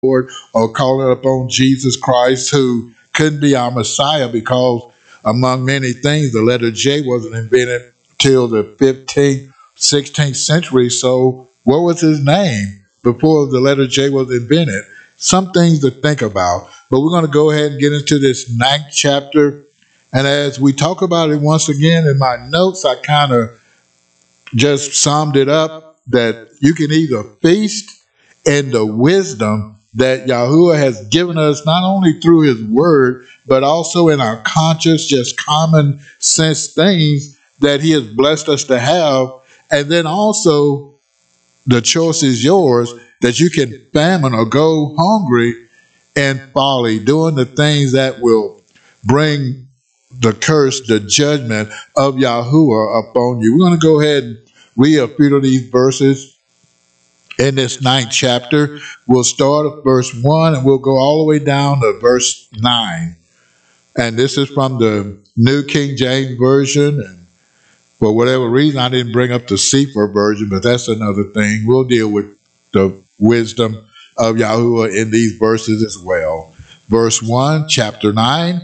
Lord, or calling upon Jesus Christ, who couldn't be our Messiah because, among many things, the letter J wasn't invented till the 15th, 16th century. So, what was his name before the letter J was invented? Some things to think about. But we're going to go ahead and get into this ninth chapter. And as we talk about it once again in my notes, I kind of just summed it up that you can either feast in the wisdom that Yahuwah has given us, not only through his word, but also in our conscious, just common sense things that he has blessed us to have. And then also the choice is yours, that you can famine or go hungry in folly, doing the things that will bring the curse, the judgment of Yahuwah upon you. We're going to go ahead and read a few of these verses in this ninth chapter. We'll start at verse 1 and we'll go all the way down to verse 9. And this is from the New King James Version. And for whatever reason, I didn't bring up the Sefer version, but that's another thing. We'll deal with the wisdom of Yahuwah in these verses as well. Verse 1, chapter 9.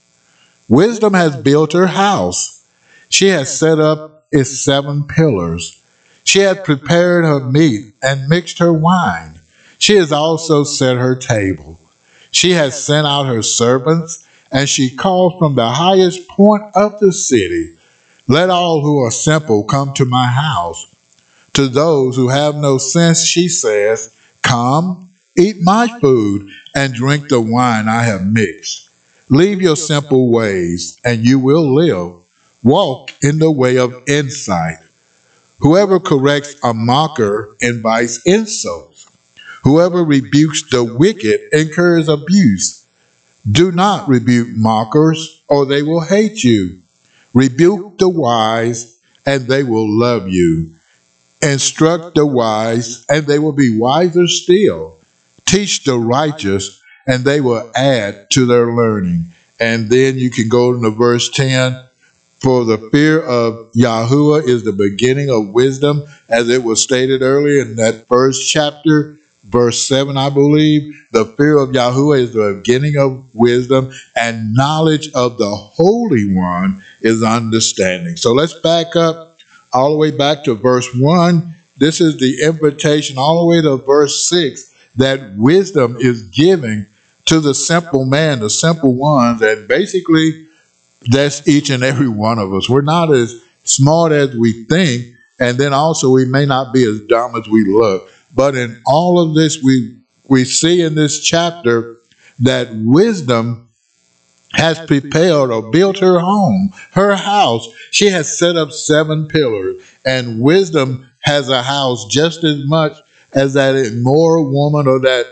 Wisdom has built her house. She has set up its 7 pillars. She has prepared her meat and mixed her wine. She has also set her table. She has sent out her servants, and she called from the highest point of the city. Let all who are simple come to my house. To those who have no sense, she says, come, eat my food, and drink the wine I have mixed. Leave your simple ways, and you will live. Walk in the way of insight. Whoever corrects a mocker invites insults. Whoever rebukes the wicked incurs abuse. Do not rebuke mockers, or they will hate you. Rebuke the wise, and they will love you. Instruct the wise, and they will be wiser still. Teach the righteous, and they will add to their learning. And then you can go to verse 10. For the fear of Yahuwah is the beginning of wisdom, as it was stated earlier in that first chapter, verse 7, I believe. The fear of Yahuwah is the beginning of wisdom, and knowledge of the Holy One is understanding. So let's back up all the way back to verse 1. This is the invitation all the way to verse 6, that wisdom is giving to the simple man, the simple ones, and basically that's each and every one of us. We're not as smart as we think, and then also we may not be as dumb as we look. But in all of this, we see in this chapter that wisdom has prepared or built her home, her house. She has set up 7 pillars, and wisdom has a house just as much as that immoral woman or that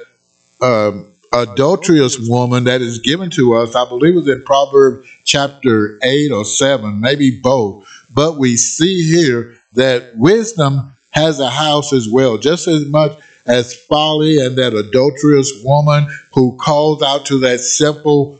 adulterous woman that is given to us. I believe it's in Proverbs chapter 8 or 7, maybe both. But we see here that wisdom has a house as well, just as much as folly and that adulterous woman who calls out to that simple,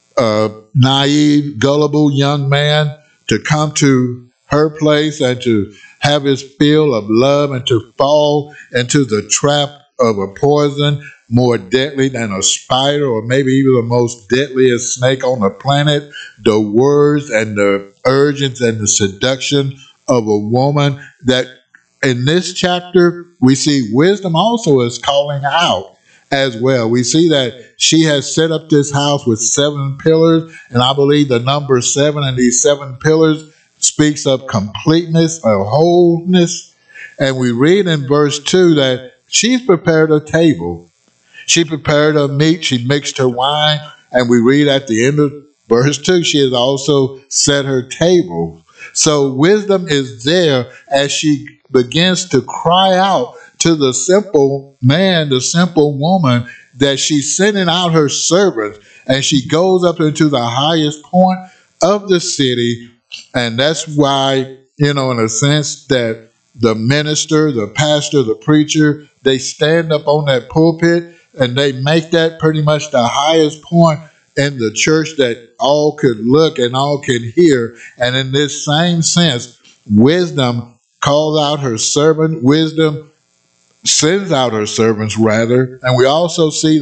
naive, gullible young man to come to her place and to have his fill of love and to fall into the trap of a poison more deadly than a spider, or maybe even the most deadliest snake on the planet. The words and the urgings and the seduction of a woman, that in this chapter we see wisdom also is calling out as well. We see that she has set up this house with 7 pillars, and I believe the number 7 and these 7 pillars speaks of completeness, of wholeness. And we read in verse 2 that she's prepared a table. She prepared her meat, she mixed her wine, and we read at the end of verse 2, she has also set her table. So wisdom is there as she begins to cry out to the simple man, the simple woman, that she's sending out her servants, and she goes up into the highest point of the city. And that's why, in a sense, that the minister, the pastor, the preacher, they stand up on that pulpit and they make that pretty much the highest point in the church that all could look and all could hear. And in this same sense, wisdom calls out her servant. Wisdom sends out her servants rather, and we also see